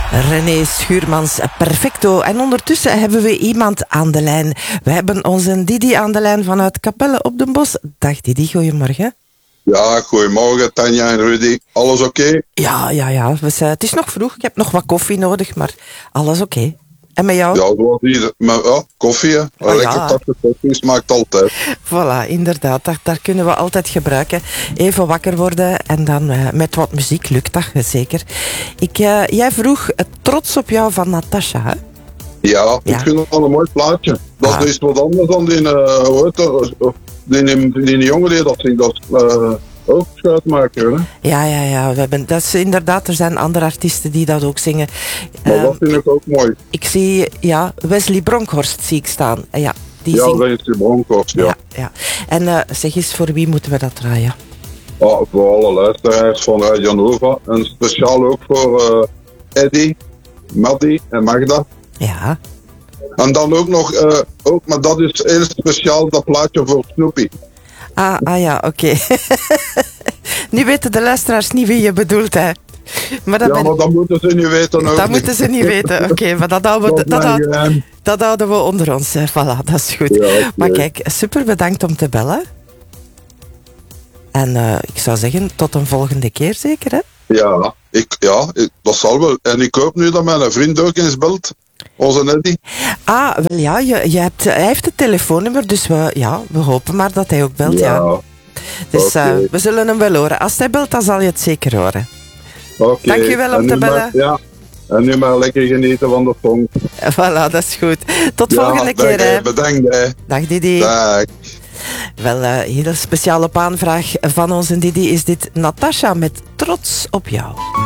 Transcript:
René Schuurmans, perfecto. En ondertussen hebben we iemand aan de lijn. We hebben onze Didi aan de lijn vanuit Capelle op den Bosch. Dag Didi, goedemorgen. Ja, goedemorgen Tanja en Rudy. Alles oké? Ja. Het is nog vroeg. Ik heb nog wat koffie nodig, maar alles oké. En met jou? Ja, zoals hier. Maar ja, koffie, hè. Ah, Lekker ja. takje koffie smaakt altijd. Voilà, inderdaad. Daar kunnen we altijd gebruiken. Even wakker worden en dan met wat muziek lukt dat zeker. Jij vroeg Trots op jou van Natasha, hè? Ja, ik vind het wel een mooi plaatje. Dat is wat anders dan die jongen die dat zingt. Dat ook schuitmaker, hè. Ja. Dat is inderdaad, er zijn andere artiesten die dat ook zingen. Maar dat vind ik ook mooi. Ik zie, Wesley Bronkhorst zie ik staan. Die Ja, zingt. dat is die Bronkhorst, ja. En zeg eens, voor wie moeten we dat draaien? Voor alle luisteraars van Radio Nova. En speciaal ook voor Eddy, Maddy en Magda. Ja. En dan ook nog, maar dat is heel speciaal, dat plaatje voor Snoopy. Ja, oké. Nu weten de luisteraars niet wie je bedoelt, hè. Maar Maar dat moeten ze niet weten ook. Dat moeten ze niet weten. Oké, maar dat houden we onder ons. Hè. Voilà, dat is goed. Ja, okay. Maar kijk, super bedankt om te bellen. En ik zou zeggen, tot een volgende keer zeker, hè? Ja, dat zal wel. En ik hoop nu dat mijn vriend ook eens belt. Onze Eddy. Wel ja, hij heeft het telefoonnummer, dus we hopen maar dat hij ook belt, ja. Dus we zullen hem wel horen. Als hij belt, dan zal je het zeker horen. Okay. Dank je wel om te bellen. En nu maar lekker genieten van de song. Voilà, dat is goed. Tot volgende keer, hè. Bedankt, hè. Dag, Didi. Dag. Wel, heel speciaal op aanvraag van onze Didi is dit Natasha met Trots op jou.